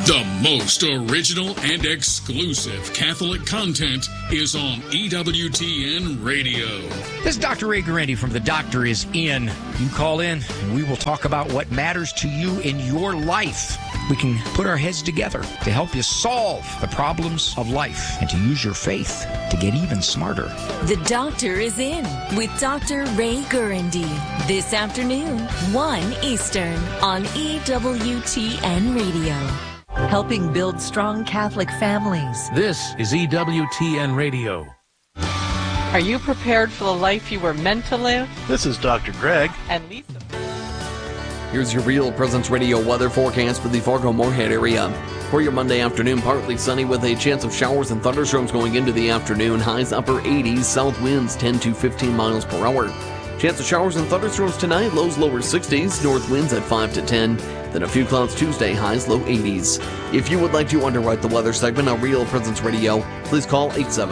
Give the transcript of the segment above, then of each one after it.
The most original and exclusive Catholic content is on EWTN Radio. This is Dr. Ray Guarendi from The Doctor Is In. You call in and we will talk about what matters to you in your life. We can put our heads together to help you solve the problems of life and to use your faith to get even smarter. The Doctor Is In with Dr. Ray Guarendi. This afternoon, 1 Eastern on EWTN Radio. Helping build strong Catholic families. This is EWTN Radio. Are you prepared for the life you were meant to live? This is Dr. Greg. And Lisa. Here's your Real Presence Radio weather forecast for the Fargo-Moorhead area. For your Monday afternoon, partly sunny with a chance of showers and thunderstorms going into the afternoon. Highs upper 80s, south winds 10 to 15 miles per hour. Chance of showers and thunderstorms tonight, lows lower 60s, north winds at 5 to 10. Then a few clouds Tuesday, highs low 80s. If you would like to underwrite the weather segment on Real Presence Radio, please call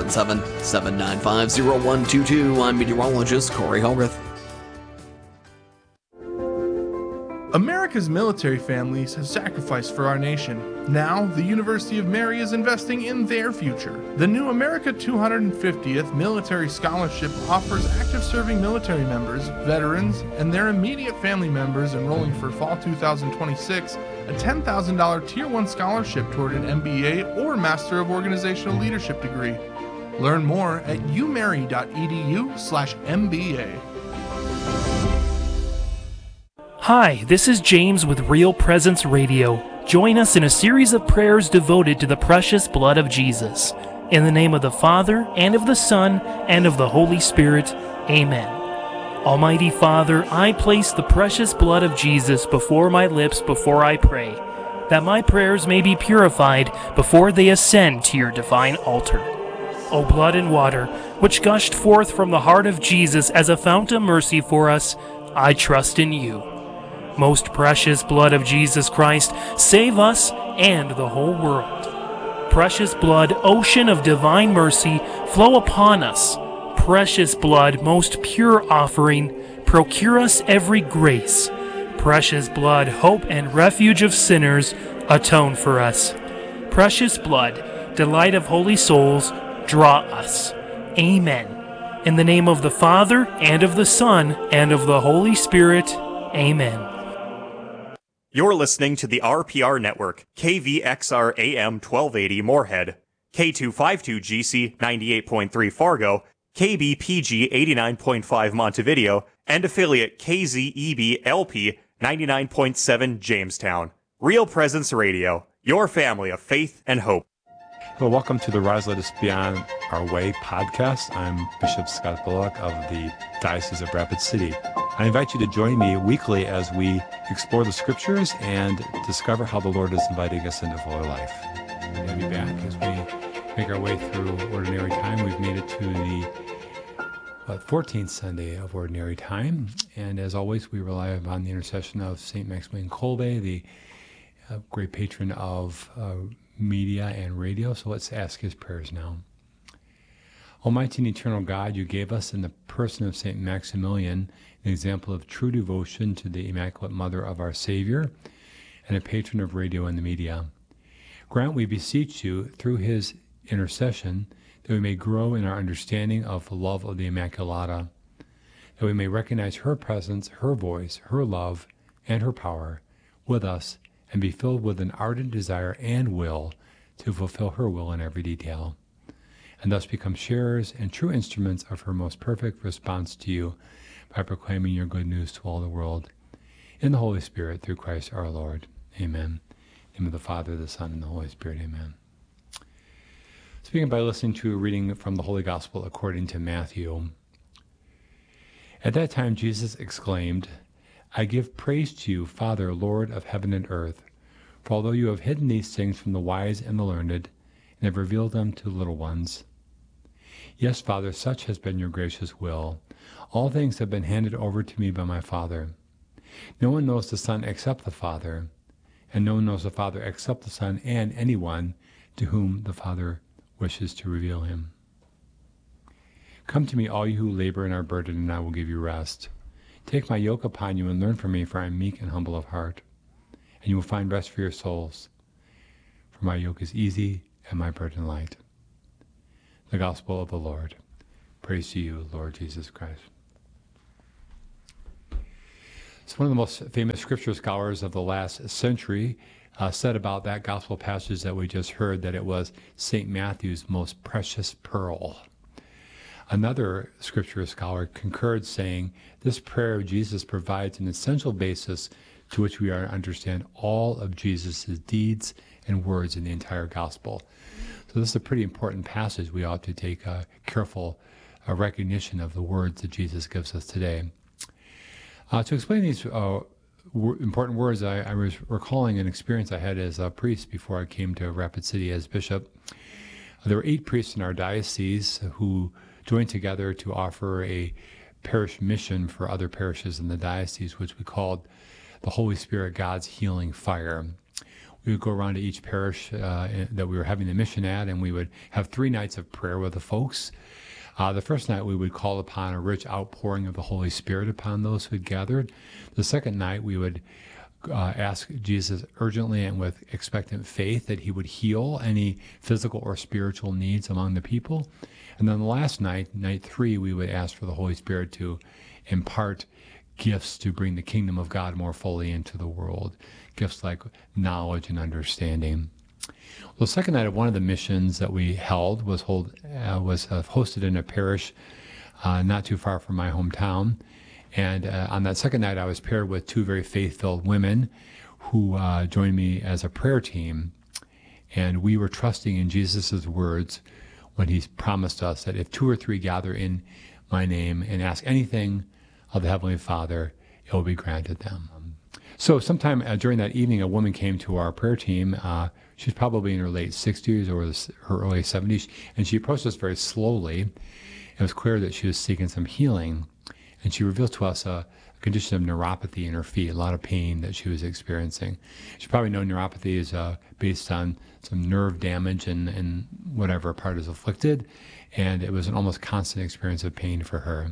877-795-0122. I'm meteorologist Corey Hogarth. America's military families have sacrificed for our nation. Now, the University of Mary is investing in their future. The new America 250th Military Scholarship offers active serving military members, veterans, and their immediate family members enrolling for fall 2026 a $10,000 Tier 1 scholarship toward an MBA or Master of Organizational Leadership degree. Learn more at umary.edu/MBA. Hi, this is James with Real Presence Radio. Join us in a series of prayers devoted to the precious blood of Jesus. In the name of the Father, and of the Son, and of the Holy Spirit. Amen. Almighty Father, I place the precious blood of Jesus before my lips before I pray, that my prayers may be purified before they ascend to your divine altar. O blood and water, which gushed forth from the heart of Jesus as a fount of mercy for us, I trust in you. Most precious blood of Jesus Christ, save us and the whole world. Precious blood, ocean of divine mercy, flow upon us. Precious blood, most pure offering, procure us every grace. Precious blood, hope and refuge of sinners, atone for us. Precious blood, delight of holy souls, draw us. Amen. In the name of the Father, and of the Son, and of the Holy Spirit. Amen. You're listening to the RPR Network, KVXR AM 1280 Moorhead, K252GC 98.3 Fargo, KBPG 89.5 Montevideo, and affiliate KZEB LP 99.7 Jamestown. Real Presence Radio, your family of faith and hope. Well, welcome to the Rise Let Us Beyond Our Way podcast. I'm Bishop Scott Bullock of the Diocese of Rapid City. I invite you to join me weekly as we explore the scriptures and discover how the Lord is inviting us into fuller life. We'll be back as we make our way through Ordinary Time. We've made it to the 14th Sunday of Ordinary Time. And as always, we rely upon the intercession of St. Maximilian Kolbe, the great patron of media and radio. So let's ask his prayers now. Almighty and eternal God, you gave us in the person of St. Maximilian an example of true devotion to the Immaculate Mother of our Savior and a patron of radio and the media. Grant, we beseech you, through his intercession, that we may grow in our understanding of the love of the Immaculata, that we may recognize her presence, her voice, her love, and her power with us, and be filled with an ardent desire and will to fulfill her will in every detail, and thus become sharers and true instruments of her most perfect response to you by proclaiming your good news to all the world. In the Holy Spirit, through Christ our Lord. Amen. In the name of the Father, the Son, and the Holy Spirit. Amen. Speaking by listening to a reading from the Holy Gospel according to Matthew. At that time Jesus exclaimed, I give praise to you, Father, Lord of heaven and earth, for although you have hidden these things from the wise and the learned, and have revealed them to little ones. Yes, Father, such has been your gracious will. All things have been handed over to me by my Father. No one knows the Son except the Father, and no one knows the Father except the Son and anyone to whom the Father wishes to reveal him. Come to me, all you who labor and are burdened, and I will give you rest. Take my yoke upon you and learn from me, for I am meek and humble of heart, and you will find rest for your souls. For my yoke is easy and my burden light. The Gospel of the Lord. Praise to you, Lord Jesus Christ. So one of the most famous scripture scholars of the last century said about that gospel passage that we just heard that it was St. Matthew's most precious pearl. Another scripture scholar concurred, saying, this prayer of Jesus provides an essential basis to which we are to understand all of Jesus' deeds and words in the entire gospel. So this is a pretty important passage. We ought to take a careful recognition of the words that Jesus gives us today. To explain these important words, I was recalling an experience I had as a priest before I came to Rapid City as bishop. There were 8 priests in our diocese who joined together to offer a parish mission for other parishes in the diocese, which we called the Holy Spirit, God's Healing Fire. We would go around to each parish that we were having the mission at, and we would have 3 nights of prayer with the folks. The first night we would call upon a rich outpouring of the Holy Spirit upon those who had gathered. The second night we would ask Jesus urgently and with expectant faith that he would heal any physical or spiritual needs among the people. And then the last night, night 3, we would ask for the Holy Spirit to impart gifts to bring the kingdom of God more fully into the world. Gifts like knowledge and understanding. Well, the second night of one of the missions that we held was hosted in a parish not too far from my hometown. And on that second night, I was paired with 2 very faith-filled women who joined me as a prayer team. And we were trusting in Jesus' words when he promised us that if 2 or 3 gather in my name and ask anything of the Heavenly Father, it will be granted them. So sometime during that evening, a woman came to our prayer team. She's probably in her late 60s or her early 70s, and she approached us very slowly. It was clear that she was seeking some healing, and she revealed to us a condition of neuropathy in her feet, a lot of pain that she was experiencing. She probably knows neuropathy is based on some nerve damage in whatever part is afflicted, and it was an almost constant experience of pain for her.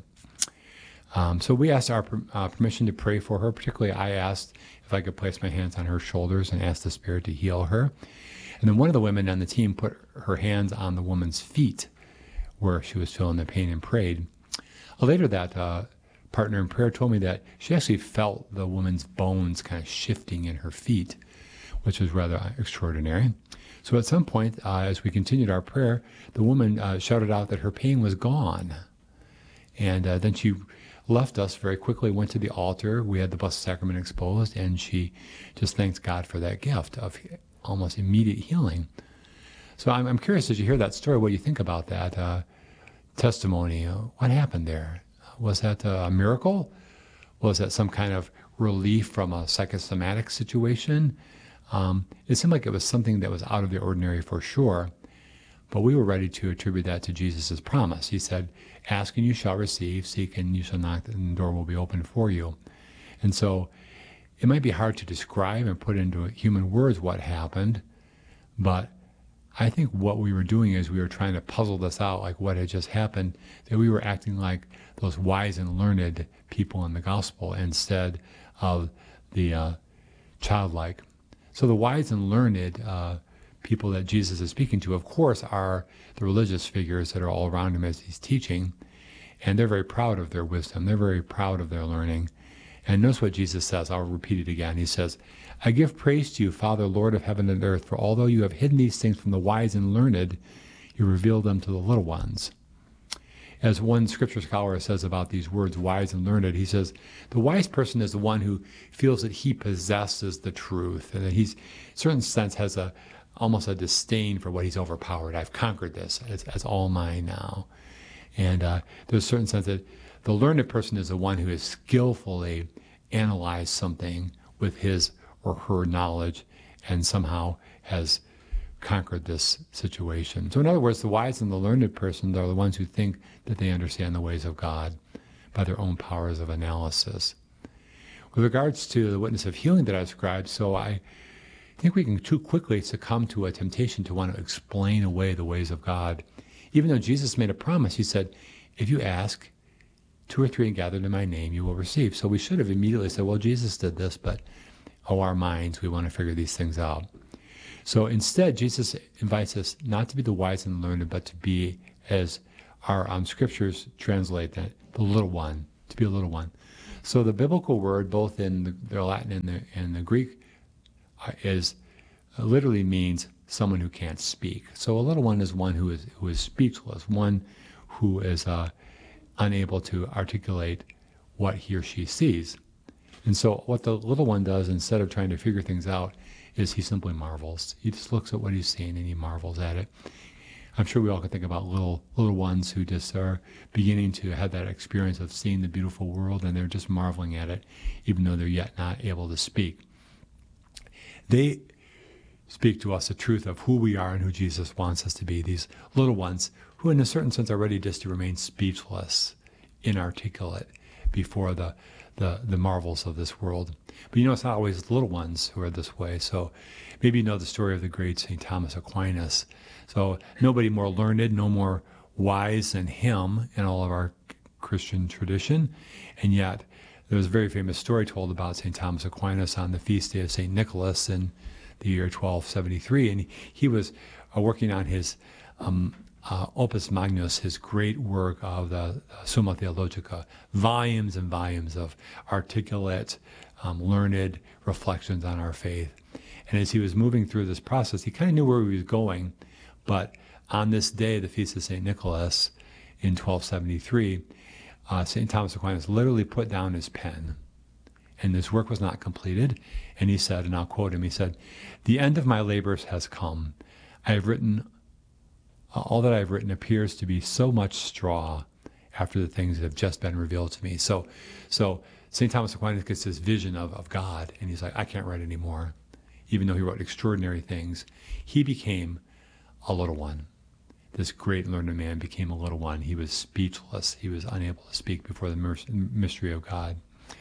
So we asked our permission to pray for her. Particularly, I asked if I could place my hands on her shoulders and ask the Spirit to heal her. And then one of the women on the team put her hands on the woman's feet where she was feeling the pain and prayed. Later, that partner in prayer told me that she actually felt the woman's bones kind of shifting in her feet, which was rather extraordinary. So at some point, as we continued our prayer, the woman shouted out that her pain was gone. And then she left us very quickly, went to the altar. We had the Blessed Sacrament exposed, and she just thanked God for that gift of almost immediate healing. So I'm curious, as you hear that story, what you think about that testimony. What happened there? Was that a miracle? Was that some kind of relief from a psychosomatic situation? It seemed like it was something that was out of the ordinary for sure. But we were ready to attribute that to Jesus' promise. He said, ask and you shall receive, seek and you shall knock, and the door will be opened for you. And so it might be hard to describe and put into human words what happened, but I think what we were doing is we were trying to puzzle this out, like what had just happened, that we were acting like those wise and learned people in the gospel instead of the childlike. So the wise and learned people that Jesus is speaking to, of course, are the religious figures that are all around him as he's teaching, and they're very proud of their wisdom. They're very proud of their learning. And notice what Jesus says. I'll repeat it again. He says, I give praise to you, Father, Lord of heaven and earth, for although you have hidden these things from the wise and learned, you reveal them to the little ones. As one scripture scholar says about these words, wise and learned, he says, the wise person is the one who feels that he possesses the truth, and that he's, in a certain sense, has almost a disdain for what he's overpowered. I've conquered this. It's all mine now. And there's a certain sense that the learned person is the one who has skillfully analyzed something with his or her knowledge and somehow has conquered this situation. So in other words, the wise and the learned person are the ones who think that they understand the ways of God by their own powers of analysis. With regards to the witness of healing that I described, so I think we can too quickly succumb to a temptation to want to explain away the ways of God. Even though Jesus made a promise, he said, if you ask 2 or 3 gathered in my name, you will receive. So we should have immediately said, well, Jesus did this, but our minds, we want to figure these things out. So instead, Jesus invites us not to be the wise and learned, but to be, as our scriptures translate that, the little one, to be a little one. So the biblical word, both in the Latin and the Greek, literally means someone who can't speak. So a little one is one who is speechless, one who is unable to articulate what he or she sees. And so what the little one does, instead of trying to figure things out, is he simply marvels. He just looks at what he's seeing and he marvels at it. I'm sure we all can think about little ones who just are beginning to have that experience of seeing the beautiful world, and they're just marveling at it, even though they're yet not able to speak. They speak to us the truth of who we are and who Jesus wants us to be, these little ones who in a certain sense are ready just to remain speechless, inarticulate before the marvels of this world. But it's not always the little ones who are this way. So maybe you know the story of the great St. Thomas Aquinas. So nobody more learned, no more wise than him in all of our Christian tradition. And yet there was a very famous story told about St. Thomas Aquinas on the feast day of St. Nicholas in the year 1273. And he was working on his Opus Magnus, his great work of the Summa Theologica, volumes and volumes of articulate, learned reflections on our faith. And as he was moving through this process, he kind of knew where he was going. But on this day, the feast of St. Nicholas in 1273, St. Thomas Aquinas literally put down his pen. And this work was not completed. And he said, and I'll quote him, he said, "The end of my labors has come. I have written all that I've written appears to be so much straw after the things that have just been revealed to me." So St. Thomas Aquinas gets this vision of God, and he's like, I can't write anymore. Even though he wrote extraordinary things, he became a little one. This great learned man became a little one. He was speechless. He was unable to speak before the mystery of God.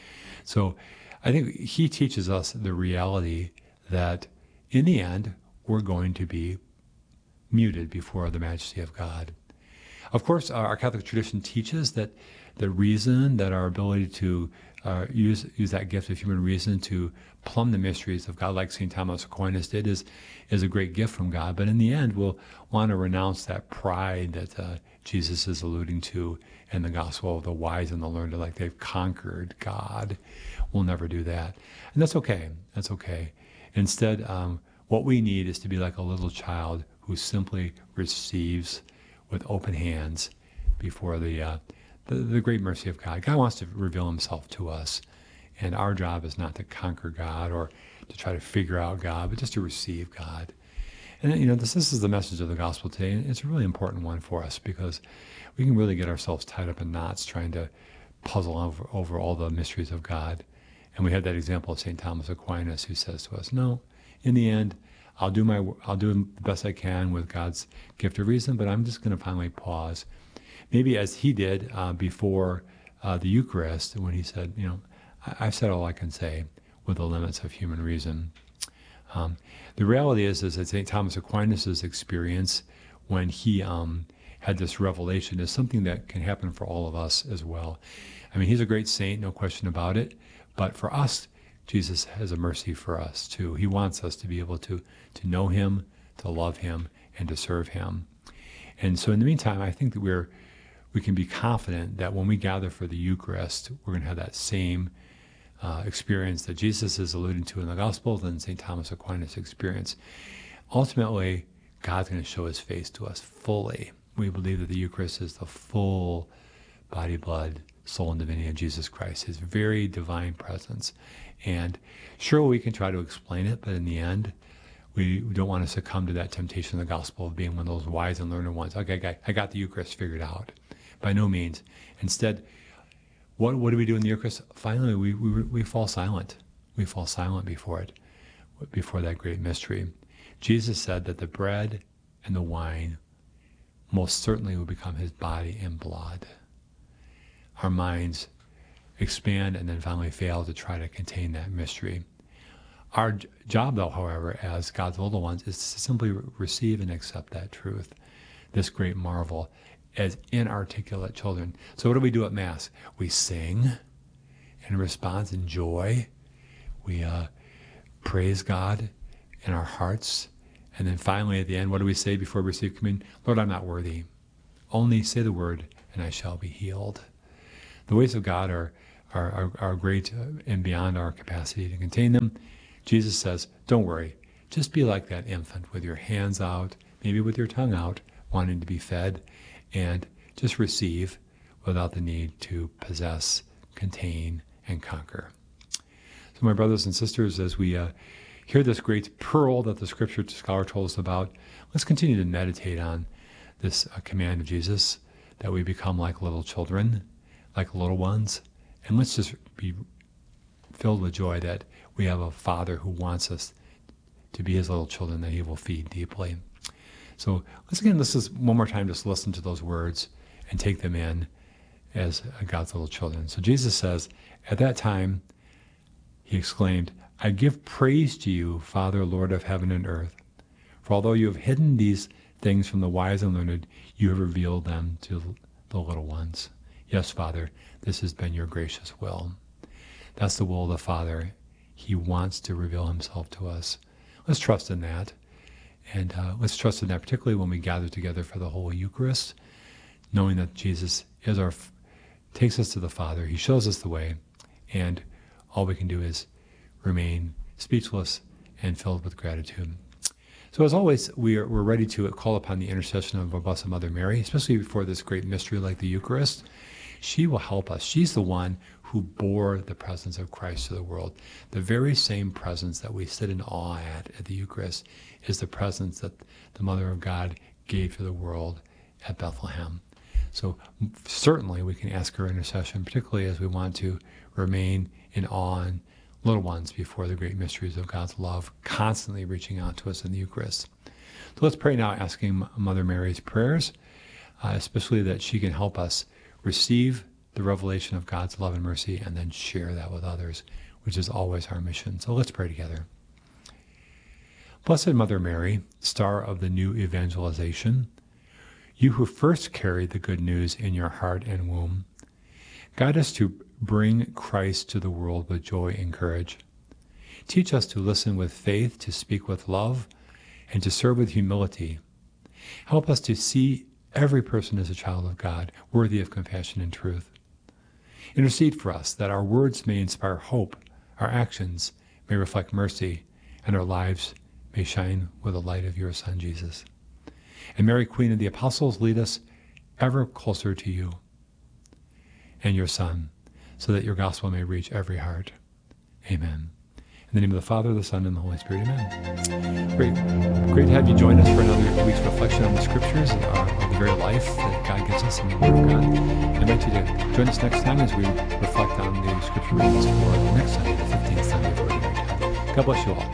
So I think he teaches us the reality that in the end, we're going to be muted before the majesty of God. Of course, our Catholic tradition teaches that the reason, that our ability to use that gift of human reason to plumb the mysteries of God, like St. Thomas Aquinas did, is a great gift from God. But in the end, we'll want to renounce that pride that Jesus is alluding to in the gospel of the wise and the learned, like they've conquered God. We'll never do that. And that's okay. That's okay. Instead, what we need is to be like a little child who simply receives with open hands before the great mercy of God. God wants to reveal himself to us, and our job is not to conquer God or to try to figure out God, but just to receive God. And this is the message of the gospel today, and it's a really important one for us because we can really get ourselves tied up in knots trying to puzzle over all the mysteries of God. And we have that example of St. Thomas Aquinas, who says to us, no, in the end, I'll do the best I can with God's gift of reason, but I'm just going to finally pause. Maybe as he did before the Eucharist, when he said, I've said all I can say with the limits of human reason. The reality is that St. Thomas Aquinas' experience when he had this revelation is something that can happen for all of us as well. I mean, he's a great saint, no question about it, but for us, Jesus has a mercy for us too. He wants us to be able to know him, to love him, and to serve him. And so in the meantime, I think that we can be confident that when we gather for the Eucharist, we're going to have that same experience that Jesus is alluding to in the Gospels and St. Thomas Aquinas' experience. Ultimately, God's going to show his face to us fully. We believe that the Eucharist is the full body, blood, soul, and divinity of Jesus Christ, his very divine presence. And sure, we can try to explain it, but in the end, we don't want to succumb to that temptation of the gospel of being one of those wise and learned ones. Okay, I got the Eucharist figured out. By no means. Instead, what do we do in the Eucharist? Finally, we fall silent. We fall silent before it, before that great mystery. Jesus said that the bread and the wine most certainly will become his body and blood. Our minds expand and then finally fail to try to contain that mystery. Our job, though, however, as God's little ones, is to simply receive and accept that truth, this great marvel, as inarticulate children. So what do we do at Mass? We sing in response in joy. We praise God in our hearts And then finally at the end, what do we say before we receive communion? Lord, I'm not worthy. Only say the word and I shall be healed. The ways of God are great and beyond our capacity to contain them. Jesus says, don't worry. Just be like that infant with your hands out, maybe with your tongue out, wanting to be fed, and just receive without the need to possess, contain, and conquer. So my brothers and sisters, as we hear this great pearl that the scripture scholar told us about, let's continue to meditate on this command of Jesus, that we become like little children, like little ones, and let's just be filled with joy that we have a Father who wants us to be his little children that he will feed deeply. So let's just one more time just listen to those words and take them in as God's little children. So Jesus says, at that time, he exclaimed, I give praise to you, Father, Lord of heaven and earth. For although you have hidden these things from the wise and learned, you have revealed them to the little ones. Yes, Father, this has been your gracious will. That's the will of the Father. He wants to reveal himself to us. Let's trust in that. And let's trust in that, particularly when we gather together for the Holy Eucharist, knowing that Jesus takes us to the Father. He shows us the way. And all we can do is remain speechless and filled with gratitude. So as always, we're ready to call upon the intercession of our Blessed Mother Mary, especially before this great mystery like the Eucharist. She will help us. She's the one who bore the presence of Christ to the world. The very same presence that we sit in awe at the Eucharist is the presence that the Mother of God gave to the world at Bethlehem. So certainly we can ask her intercession, particularly as we want to remain in awe and little ones before the great mysteries of God's love, constantly reaching out to us in the Eucharist. So let's pray now, asking Mother Mary's prayers, especially that she can help us receive the revelation of God's love and mercy and then share that with others, which is always our mission. So let's pray together. Blessed Mother Mary, star of the new evangelization, you who first carried the good news in your heart and womb, guide us to bring Christ to the world with joy and courage. Teach us to listen with faith, to speak with love, and to serve with humility. Help us to see every person as a child of God, worthy of compassion and truth. Intercede for us that our words may inspire hope, our actions may reflect mercy, and our lives may shine with the light of your Son, Jesus. And Mary, Queen of the Apostles, lead us ever closer to you and your Son, so that your gospel may reach every heart. Amen. In the name of the Father, the Son, and the Holy Spirit, amen. Great to have you join us for another week's reflection on the Scriptures and the very life that God gives us in the Word of God. I invite you to join us next time as we reflect on the Scripture readings for the next Sunday, the 15th Sunday of Ordinary Time. God bless you all.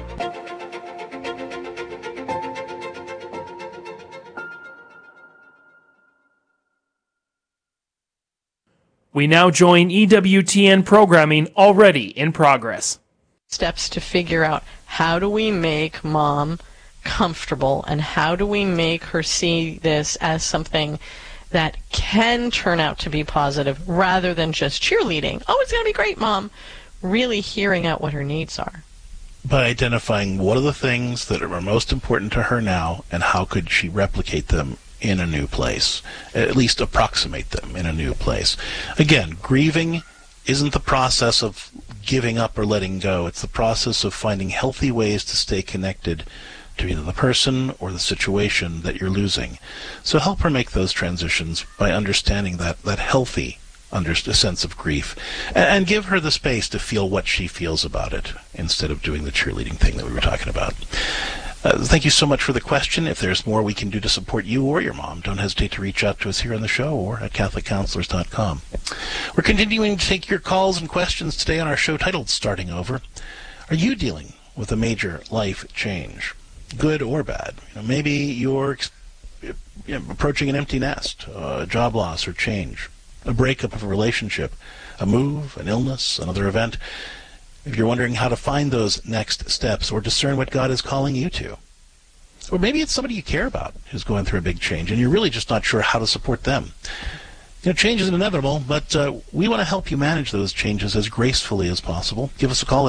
We now join EWTN programming already in progress. Steps to figure out how do we make Mom comfortable and how do we make her see this as something that can turn out to be positive rather than just cheerleading. Oh, it's going to be great, Mom. Really hearing out what her needs are. By identifying what are the things that are most important to her now and how could she replicate them in a new place, at least approximate them in a new place. Again, grieving isn't the process of giving up or letting go. It's the process of finding healthy ways to stay connected to either the person or the situation that you're losing. So help her make those transitions by understanding that healthy sense of grief, and give her the space to feel what she feels about it instead of doing the cheerleading thing that we were talking about. Thank you so much for the question. If there's more we can do to support you or your mom, don't hesitate to reach out to us here on the show or at CatholicCounselors.com. We're continuing to take your calls and questions today on our show titled Starting Over. Are you dealing with a major life change, good or bad? Maybe you're approaching an empty nest, a job loss or change, a breakup of a relationship, a move, an illness, another event. If you're wondering how to find those next steps or discern what God is calling you to. Or maybe it's somebody you care about who's going through a big change and you're really just not sure how to support them. Change is inevitable, but we want to help you manage those changes as gracefully as possible. Give us a call at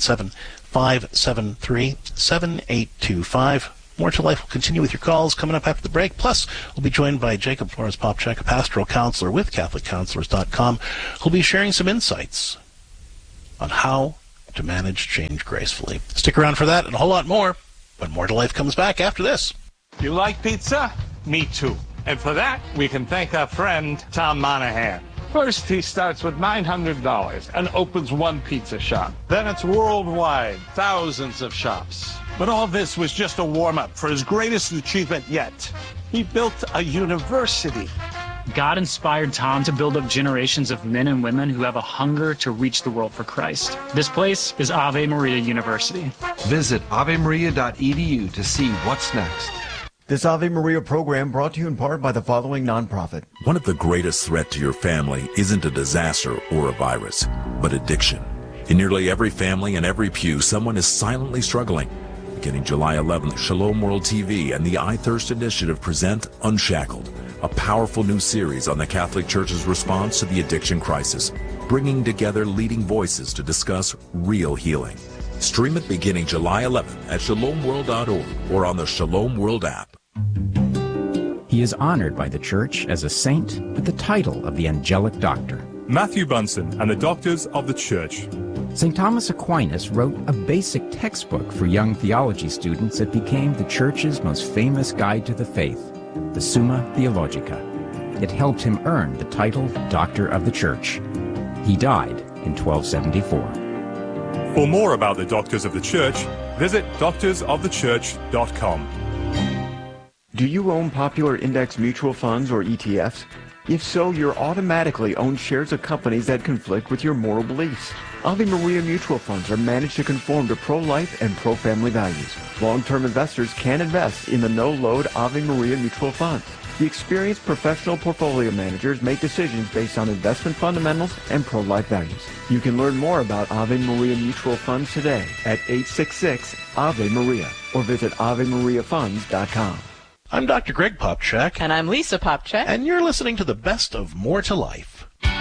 877-573-7825. More to Life will continue with your calls coming up after the break. Plus, we'll be joined by Jacob Flores-Popcak, a pastoral counselor with CatholicCounselors.com, who'll be sharing some insights on how to manage change gracefully. Stick around for that and a whole lot more when More to Life comes back after this. You like pizza? Me too. And for that, we can thank our friend Tom Monahan. First, he starts with $900 and opens one pizza shop. Then it's worldwide, thousands of shops. But all this was just a warm-up for his greatest achievement yet. He built a university. God inspired Tom to build up generations of men and women who have a hunger to reach the world for Christ. This place is Ave Maria University. Visit avemaria.edu to see what's next. This Ave Maria program brought to you in part by the following nonprofit. One of the greatest threats to your family isn't a disaster or a virus, but addiction. In nearly every family and every pew, someone is silently struggling. Beginning July 11th, Shalom World TV and the iThirst Initiative present Unshackled, a powerful new series on the Catholic Church's response to the addiction crisis, bringing together leading voices to discuss real healing. Stream it beginning July 11th at shalomworld.org or on the Shalom World app. He is honored by the Church as a saint with the title of the Angelic Doctor. Matthew Bunson and the Doctors of the Church. St. Thomas Aquinas wrote a basic textbook for young theology students that became the Church's most famous guide to the faith, the Summa Theologica. It helped him earn the title Doctor of the Church. He died in 1274. For more about the Doctors of the Church, visit doctorsofthechurch.com. Do you own popular index mutual funds or ETFs? If so, you're automatically own shares of companies that conflict with your moral beliefs. Ave Maria mutual funds are managed to conform to pro-life and pro-family values. Long-term investors can invest in the no-load Ave Maria mutual funds. The experienced professional portfolio managers make decisions based on investment fundamentals and pro-life values. You can learn more about Ave Maria mutual funds today at 866-AVE-MARIA or visit AveMariaFunds.com. I'm Dr. Greg Popcak. And I'm Lisa Popcak. And you're listening to the best of More to Life.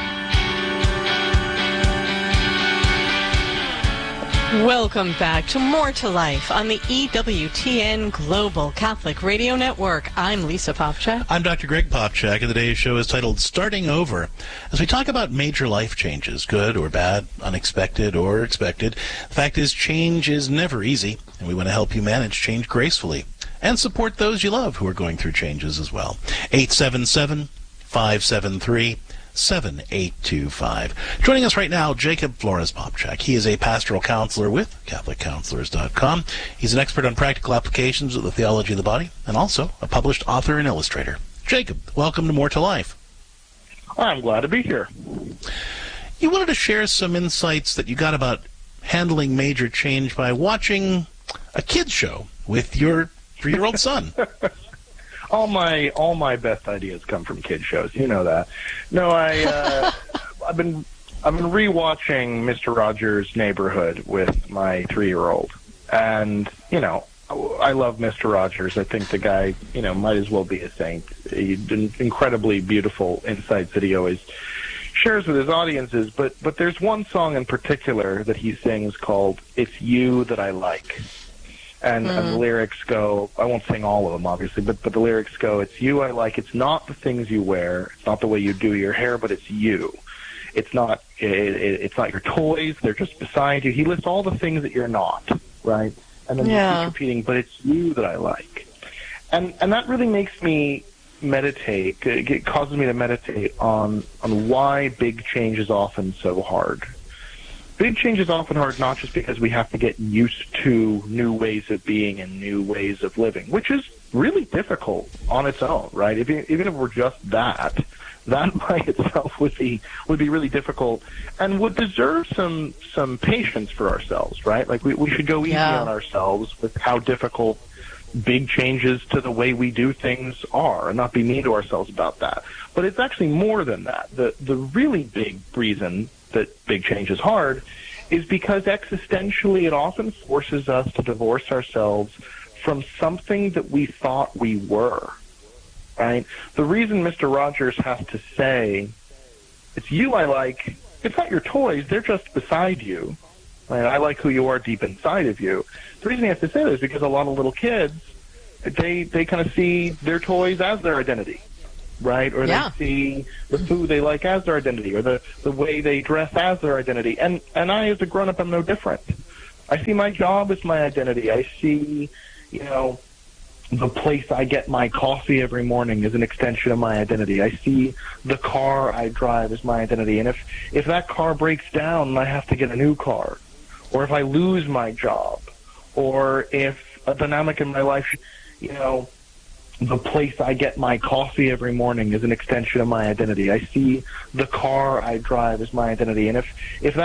Welcome back to More to Life on the EWTN Global Catholic Radio Network. I'm Lisa Popcak. I'm Dr. Greg Popcak, and today's show is titled Starting Over. As we talk about major life changes, good or bad, unexpected or expected, the fact is change is never easy, and we want to help you manage change gracefully and support those you love who are going through changes as well. 877-573-7825. Joining us right now, Jacob Flores-Popcak. He is a pastoral counselor with CatholicCounselors.com. He's an expert on practical applications of the theology of the body and also a published author and illustrator. Jacob, welcome to More to Life. I'm glad to be here. You wanted to share some insights that you got about handling major change by watching a kids show with your 3-year-old son. All my best ideas come from kids shows. You know that. No, I've been rewatching Mr. Rogers' Neighborhood with my 3-year-old, and I love Mr. Rogers. I think the guy might as well be a saint. He's incredibly beautiful insights that he always shares with his audiences. But there's one song in particular that he sings called "It's You That I Like." And the lyrics go, I won't sing all of them, obviously, but the lyrics go, it's you I like, it's not the things you wear, it's not the way you do your hair, but it's you. It's not your toys, they're just beside you. He lists all the things that you're not, right? And then he keeps repeating, but it's you that I like. And that really makes me meditate, it causes me to meditate on why big change is often so hard. Big change is often hard not just because we have to get used to new ways of being and new ways of living, which is really difficult on its own, right? Even if we're just that by itself would be really difficult and would deserve some patience for ourselves, right? Like we should go easy on ourselves with how difficult big changes to the way we do things are and not be mean to ourselves about that. But it's actually more than that. The really big reason that big change is hard is because existentially it often forces us to divorce ourselves from something that we thought we were. right? The reason Mr. Rogers has to say, it's you I like, it's not your toys, they're just beside you. Right? I like who you are deep inside of you. The reason he has to say that is because a lot of little kids, they kind of see their toys as their identity, right? Or they see the food they like as their identity, or the way they dress as their identity. And I, as a grown-up, am no different. I see my job as my identity. I see, the place I get my coffee every morning is an extension of my identity. I see the car I drive as my identity. And if that car breaks down and I have to get a new car, or if I lose my job, or if a dynamic in my life, the place I get my coffee every morning is an extension of my identity. I see the car I drive as my identity. And if that